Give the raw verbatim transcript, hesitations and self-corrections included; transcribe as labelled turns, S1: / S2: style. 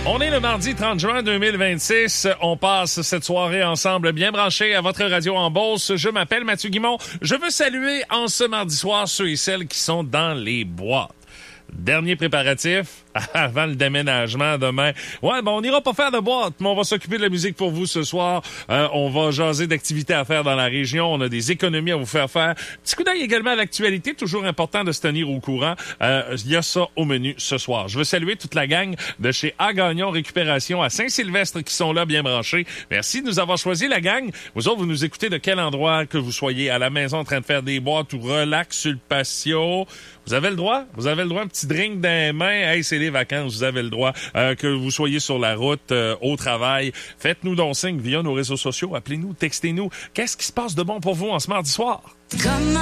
S1: On est le mardi trente juin deux mille vingt-six. On passe cette soirée ensemble bien branchés à votre radio en Beauce. Je m'appelle Mathieu Guimond. Je veux saluer en ce mardi soir ceux et celles qui sont dans les boîtes. Dernier préparatif avant le déménagement demain. Ouais, bon, on n'ira pas faire de boîte, mais on va s'occuper de la musique pour vous ce soir. Euh, on va jaser d'activités à faire dans la région. On a des économies à vous faire faire. Petit coup d'œil également à l'actualité. Toujours important de se tenir au courant. Euh, il y a ça au menu ce soir. Je veux saluer toute la gang de chez A Gagnon Récupération à Saint-Sylvestre qui sont là bien branchés. Merci de nous avoir choisi, la gang. Vous autres, vous nous écoutez de quel endroit, que vous soyez à la maison en train de faire des boîtes ou relax sur le patio. Vous avez le droit. Vous avez le droit. Un petit drink dans les mains. Hey, c'est les vacances. Vous avez le droit. Euh, que vous soyez sur la route, euh, au travail. Faites-nous donc signe via nos réseaux sociaux. Appelez-nous, textez-nous. Qu'est-ce qui se passe de bon pour vous en ce mardi soir? Comme